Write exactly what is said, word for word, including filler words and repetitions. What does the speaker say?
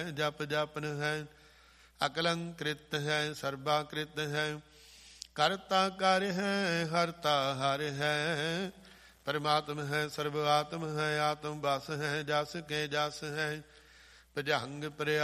ਜਪ ਜਪਨ ਹੈ। ਅਕਲੰਕ੍ਰਿਤ ਹੈ ਸਰਬਾ ਕ੍ਰਿਤ ਹੈ। ਕਰਤਾ ਕਰ ਹੈ ਹਰਤਾ ਹਰ ਹੈ। ਪਰਮਾਤਮ ਹੈ ਸਰਬ ਆਤਮ ਹੈ। ਆਤਮ ਬਸ ਹੈ ਜਸ ਕੇ ਜਸ ਹੈ। ਭੁਜੰਗ ਪ੍ਰਿਆ